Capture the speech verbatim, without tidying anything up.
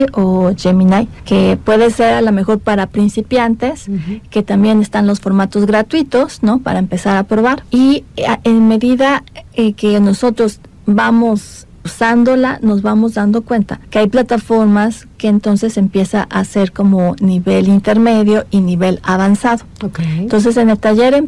o Gemini, que puede ser a lo mejor para principiantes, uh-huh. que también están los formatos gratuitos, ¿no? Para empezar a probar. Y a, en medida eh, que nosotros vamos usándola, nos vamos dando cuenta que hay plataformas que entonces empieza a ser como nivel intermedio y nivel avanzado. Okay. Entonces en el taller